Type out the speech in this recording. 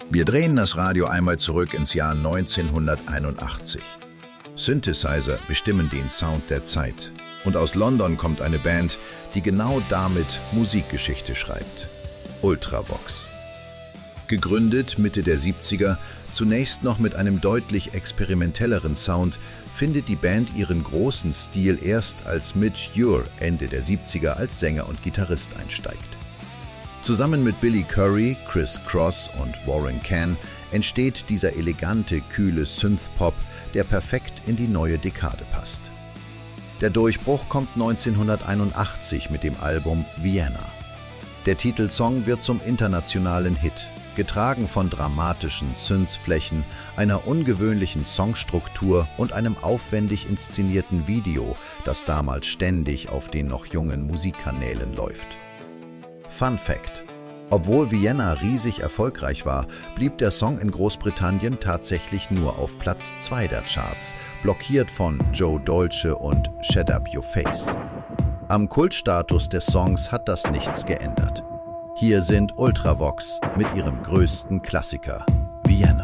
Wir drehen das Radio einmal zurück ins Jahr 1981. Synthesizer bestimmen den Sound der Zeit. Und aus London kommt eine Band, die genau damit Musikgeschichte schreibt. Ultravox. Gegründet Mitte der 70er, zunächst noch mit einem deutlich experimentelleren Sound, findet die Band ihren großen Stil erst, als Midge Ure Ende der 70er als Sänger und Gitarrist einsteigt. Zusammen mit Billy Currie, Chris Cross und Warren Cann entsteht dieser elegante, kühle Synthpop, der perfekt in die neue Dekade passt. Der Durchbruch kommt 1981 mit dem Album Vienna. Der Titelsong wird zum internationalen Hit, getragen von dramatischen Synthflächen, einer ungewöhnlichen Songstruktur und einem aufwendig inszenierten Video, das damals ständig auf den noch jungen Musikkanälen läuft. Fun Fact: Obwohl Vienna riesig erfolgreich war, blieb der Song in Großbritannien tatsächlich nur auf Platz 2 der Charts, blockiert von Joe Dolce und Shut Up Your Face. Am Kultstatus des Songs hat das nichts geändert. Hier sind Ultravox mit ihrem größten Klassiker.